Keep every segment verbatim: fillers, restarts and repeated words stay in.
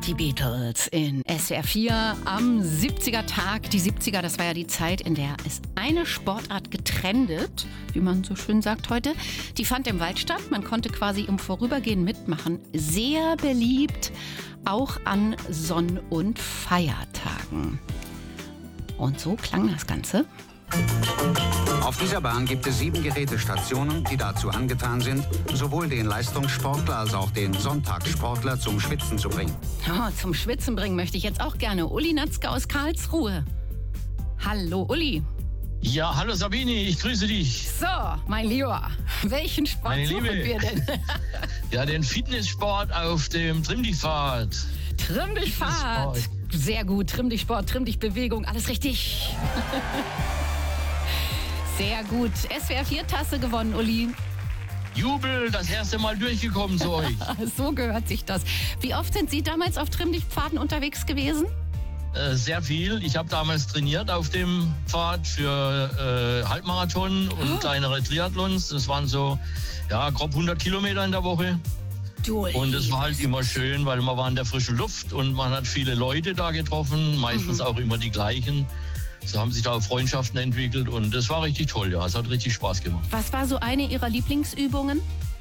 Die Beatles in S W R vier am siebziger-Tag. Die siebziger, das war ja die Zeit, in der es eine Sportart getrendet, wie man so schön sagt heute. Die fand im Wald statt. Man konnte quasi im Vorübergehen mitmachen. Sehr beliebt, auch an Sonn- und Feiertagen. Und so klang das Ganze. Auf dieser Bahn gibt es sieben Gerätestationen, die dazu angetan sind, sowohl den Leistungssportler als auch den Sonntagssportler zum Schwitzen zu bringen. Oh, zum Schwitzen bringen möchte ich jetzt auch gerne Uli Natzke aus Karlsruhe. Hallo Uli. Ja, hallo Sabine, ich grüße dich. So, mein Lieber, welchen Sport Meine suchen Liebe. wir denn? Ja, den Fitnesssport auf dem Trimm-dich-Pfad. Trimm dich Fahrt. Sehr gut, Trimm dich Sport, Trimm dich Bewegung, alles richtig. Sehr gut. S W R vier Tasse gewonnen, Uli. Jubel, das erste Mal durchgekommen zu euch. So gehört sich das. Wie oft sind Sie damals auf Trimm dich Pfaden unterwegs gewesen? Äh, sehr viel. Ich habe damals trainiert auf dem Pfad für äh, Halbmarathon und kleinere Triathlons. Das waren so, ja, grob hundert Kilometer in der Woche. Du Und es war halt immer schön, weil man war in der frischen Luft und man hat viele Leute da getroffen, meistens Mhm. auch immer die gleichen. So haben sich da auch Freundschaften entwickelt und das war richtig toll, ja. Es hat richtig Spaß gemacht. Was war so eine Ihrer Lieblingsübungen?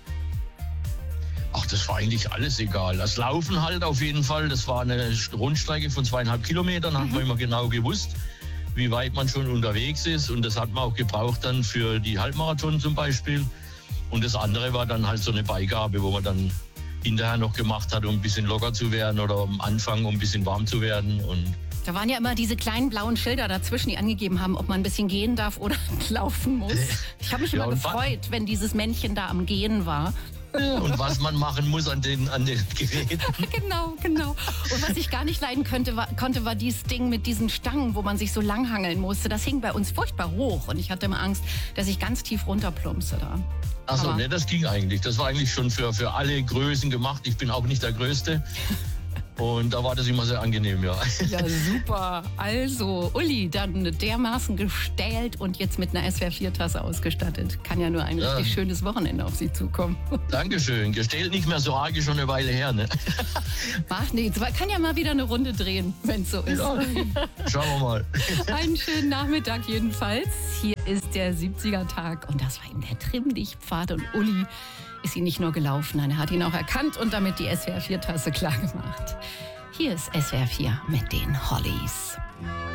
Ach, das war eigentlich alles egal. Das Laufen halt auf jeden Fall. Das war eine Rundstrecke von zweieinhalb Kilometern. Hat man immer genau gewusst, wie weit man schon unterwegs ist. Und das hat man auch gebraucht dann für die Halbmarathon zum Beispiel. Und das andere war dann halt so eine Beigabe, wo man dann hinterher noch gemacht hat, um ein bisschen locker zu werden oder am Anfang, um ein bisschen warm zu werden. Und Da waren ja immer diese kleinen blauen Schilder dazwischen, die angegeben haben, ob man ein bisschen gehen darf oder laufen muss. Ich habe mich Ja, immer und wa- gefreut, wenn dieses Männchen da am Gehen war. und was man machen muss an den, an den Geräten. Genau, genau. Und was ich gar nicht leiden könnte, war, konnte, war dieses Ding mit diesen Stangen, wo man sich so langhangeln musste. Das hing bei uns furchtbar hoch und ich hatte immer Angst, dass ich ganz tief runterplumpse da. Achso, Aber- ne, das ging eigentlich. Das war eigentlich schon für, für alle Größen gemacht. Ich bin auch nicht der Größte. Und da war das immer sehr angenehm, ja. Ja, super. Also, Uli, dann dermaßen gestählt und jetzt mit einer S W R vier Tasse ausgestattet. Kann ja nur ein Ja. richtig schönes Wochenende auf Sie zukommen. Dankeschön. Gestellt nicht mehr so arg, ist schon eine Weile her, ne? Macht nichts. Man kann ja mal wieder eine Runde drehen, wenn es so ist. Ja, schauen wir mal. Einen schönen Nachmittag jedenfalls. Hier ist der siebziger-Tag und das war eben der Trimm-dich-Pfad. Und Uli ist ihn nicht nur gelaufen, nein, er hat ihn auch erkannt und damit die S W R vier Tasse klar gemacht. Hier ist S W R vier mit den Hollies.